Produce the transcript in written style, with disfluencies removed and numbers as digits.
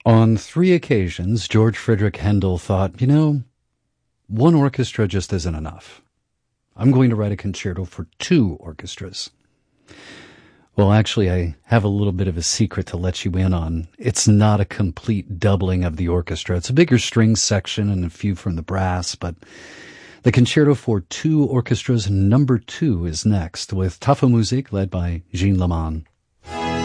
On 3 occasions, George Friedrich Handel thought, one orchestra just isn't enough. I'm going to write a concerto for 2 orchestras. Well, actually, I have a little bit of a secret to let you in on. It's not a complete doubling of the orchestra. It's a bigger string section and a few from the brass, but the concerto for 2 orchestras number 2 is next, with Tafelmusik led by Jean Leman.